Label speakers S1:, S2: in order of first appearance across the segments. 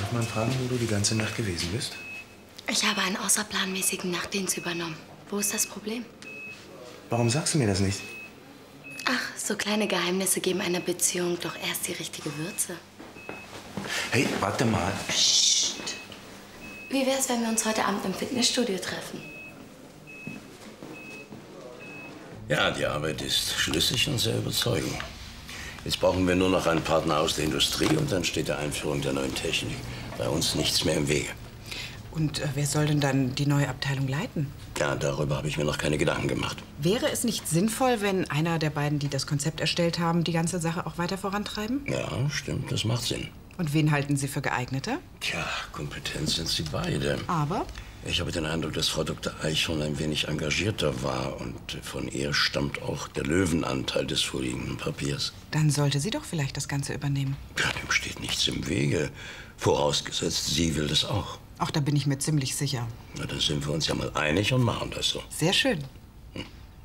S1: Darf man fragen, wo du die ganze Nacht gewesen bist?
S2: Ich habe einen außerplanmäßigen Nachtdienst übernommen. Wo ist das Problem?
S1: Warum sagst du mir das nicht?
S2: Ach, so kleine Geheimnisse geben einer Beziehung doch erst die richtige Würze.
S1: Hey, warte mal.
S2: Psst. Wie wär's, wenn wir uns heute Abend im Fitnessstudio treffen?
S3: Ja, die Arbeit ist schlüssig und sehr überzeugend. Jetzt brauchen wir nur noch einen Partner aus der Industrie und dann steht der Einführung der neuen Technik bei uns nichts mehr im Wege.
S4: Und wer soll denn dann die neue Abteilung leiten?
S3: Ja, darüber habe ich mir noch keine Gedanken gemacht.
S4: Wäre es nicht sinnvoll, wenn einer der beiden, die das Konzept erstellt haben, die ganze Sache auch weiter vorantreiben?
S3: Ja, stimmt, das macht Sinn.
S4: Und wen halten Sie für geeigneter?
S3: Tja, kompetent sind sie beide.
S4: Aber?
S3: Ich habe den Eindruck, dass Frau Dr. Eichhorn ein wenig engagierter war und von ihr stammt auch der Löwenanteil des vorliegenden Papiers.
S4: Dann sollte sie doch vielleicht das Ganze übernehmen.
S3: Ja, dem steht nichts im Wege. Vorausgesetzt, sie will das auch.
S4: Auch da bin ich mir ziemlich sicher.
S3: Na, dann sind wir uns ja mal einig und machen das so.
S4: Sehr schön.
S2: Wie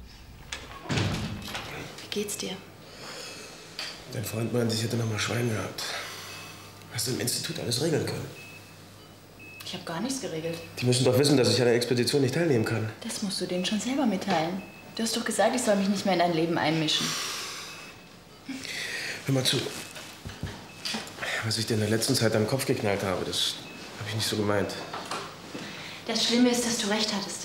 S2: geht's dir?
S1: Dein Freund meinte, ich hätte noch mal Schwein gehabt. Hast du im Institut alles regeln können?
S5: Ich habe gar nichts geregelt.
S1: Die müssen doch wissen, dass ich an der Expedition nicht teilnehmen kann.
S5: Das musst du denen schon selber mitteilen. Du hast doch gesagt, ich soll mich nicht mehr in dein Leben einmischen.
S1: Hör mal zu. Was ich dir in der letzten Zeit am Kopf geknallt habe, das habe ich nicht so gemeint.
S5: Das Schlimme ist, dass du recht hattest.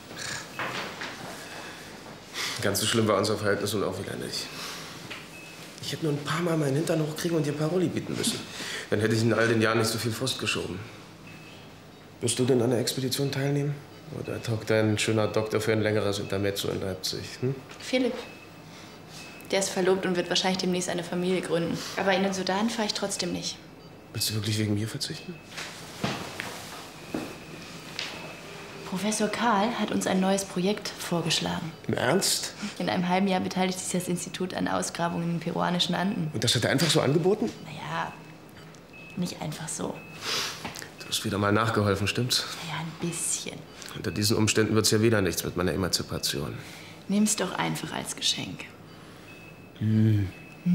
S1: Ganz so schlimm war unser Verhältnis nun auch wieder nicht. Ich hätte nur ein paar Mal meinen Hintern hochkriegen und dir Paroli bieten müssen. Dann hätte ich in all den Jahren nicht so viel Frust geschoben. Wirst du denn an der Expedition teilnehmen? Oder taugt dein schöner Doktor für ein längeres Intermezzo in Leipzig? Hm?
S5: Philipp. Der ist verlobt und wird wahrscheinlich demnächst eine Familie gründen. Aber in den Sudan fahre ich trotzdem nicht.
S1: Willst du wirklich wegen mir verzichten?
S5: Professor Karl hat uns ein neues Projekt vorgeschlagen.
S1: Im Ernst?
S5: In einem halben Jahr beteiligt sich das Institut an Ausgrabungen in den peruanischen Anden.
S1: Und das hat er einfach so angeboten?
S5: Naja, nicht einfach so.
S1: Du hast wieder mal nachgeholfen, stimmt's?
S5: Naja, ein bisschen.
S1: Unter diesen Umständen wird's ja wieder nichts mit meiner Emanzipation.
S5: Nimm's doch einfach als Geschenk.
S6: Wollen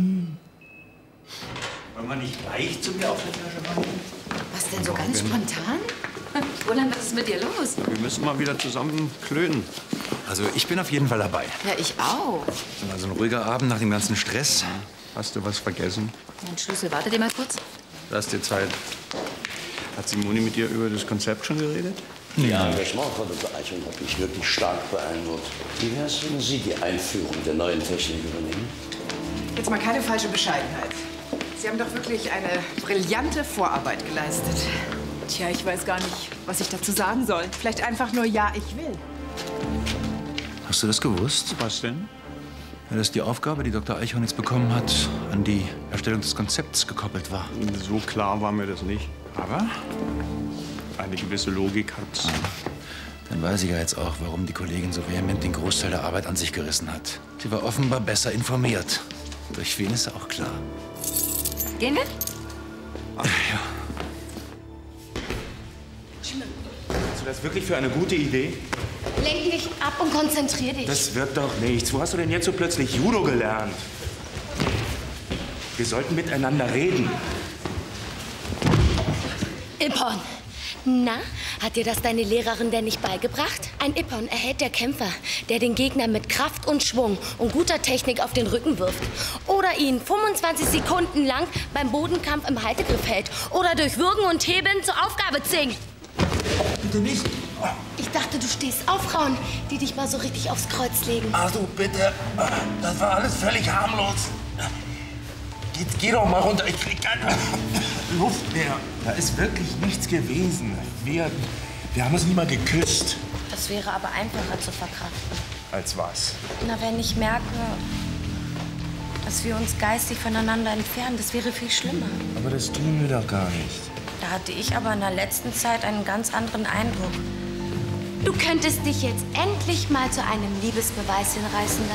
S6: wir nicht gleich zu mir auf der Flasche ran?
S2: Was denn so ganz spontan? Roland, was ist mit dir los?
S6: Wir müssen mal wieder zusammen klönen.
S7: Also ich bin auf jeden Fall dabei.
S2: Ja, ich auch.
S7: Also ein ruhiger Abend nach dem ganzen Stress.
S6: Hast du was vergessen?
S2: Mein Schlüssel, wartet ihr mal kurz.
S6: Lass dir Zeit. Hat Simone mit dir über das Konzept schon geredet?
S3: Ihr Engagement, Frau Dr. Eichhorn, hat mich wirklich stark beeindruckt. Wie wär's, wenn Sie die Einführung der neuen Technik übernehmen?
S4: Jetzt mal keine falsche Bescheidenheit. Sie haben doch wirklich eine brillante Vorarbeit geleistet.
S8: Tja, ich weiß gar nicht, was ich dazu sagen soll. Vielleicht einfach nur ja, ich will.
S7: Hast du das gewusst?
S6: Was denn?
S7: Ja, dass die Aufgabe, die Dr. Eichhorn jetzt bekommen hat, an die Erstellung des Konzepts gekoppelt war.
S6: So klar war mir das nicht.
S7: Aber
S6: Eine gewisse Logik hat's.
S7: dann weiß ich ja jetzt auch, warum die Kollegin so vehement den Großteil der Arbeit an sich gerissen hat. Sie war offenbar besser informiert. Durch wen ist auch klar.
S2: Gehen wir?
S7: Ach, ja.
S9: Hältst du das wirklich für eine gute Idee?
S2: Lenk dich ab und konzentrier dich.
S9: Das wird doch nichts. Wo hast du denn jetzt so plötzlich Judo gelernt? Wir sollten miteinander reden.
S2: Ippon. Na, hat dir das deine Lehrerin denn nicht beigebracht? Ein Ippon erhält der Kämpfer, der den Gegner mit Kraft und Schwung und guter Technik auf den Rücken wirft. Oder ihn 25 Sekunden lang beim Bodenkampf im Haltegriff hält. Oder durch Würgen und Heben zur Aufgabe zwingt.
S9: Bitte nicht.
S2: Ich dachte, du stehst auf Frauen, die dich mal so richtig aufs Kreuz legen.
S3: Also bitte, das war alles völlig harmlos. Geh doch mal runter, ich krieg keine
S9: Luft mehr. Da ist wirklich nichts gewesen. Wir haben uns nie mal geküsst.
S2: Das wäre aber einfacher zu verkraften.
S9: Als was?
S2: Na, wenn ich merke, dass wir uns geistig voneinander entfernen, das wäre viel schlimmer.
S9: Aber das tun wir doch gar nicht.
S2: Da hatte ich aber in der letzten Zeit einen ganz anderen Eindruck. Du könntest dich jetzt endlich mal zu einem Liebesbeweis hinreißen lassen.